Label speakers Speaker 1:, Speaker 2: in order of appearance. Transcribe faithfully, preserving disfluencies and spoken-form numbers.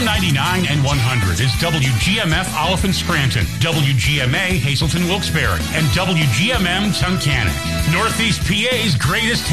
Speaker 1: one ninety-nine and one hundred is W G M F Oliphant Scranton, W G M A Hazelton Wilkes-Barre, and W G M M Tunkhannock. Northeast P A's greatest